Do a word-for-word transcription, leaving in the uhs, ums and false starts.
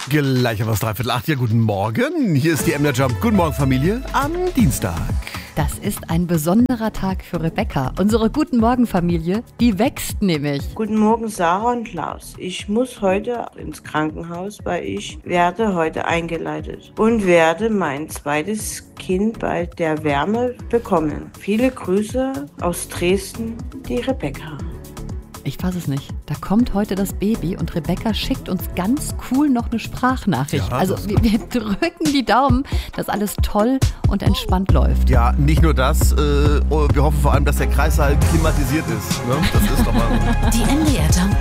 Gleich um was dreiviertel acht. Ja, guten Morgen. Hier ist die M D Jump. Guten Morgen, Familie, am Dienstag. Das ist ein besonderer Tag für Rebecca. Unsere Guten Morgen Familie, die wächst nämlich. Guten Morgen, Sarah und Klaus. Ich muss heute ins Krankenhaus, weil ich werde heute eingeleitet und werde mein zweites Kind bei der Wärme bekommen. Viele Grüße aus Dresden, die Rebecca. Ich fasse es nicht. Da kommt heute das Baby und Rebecca schickt uns ganz cool noch eine Sprachnachricht. Ja, also wir, wir drücken die Daumen, dass alles toll und entspannt läuft. Ja, nicht nur das. Äh, wir hoffen vor allem, dass der Kreißsaal klimatisiert ist. Ne? Das ist doch mal... Die M D R Jump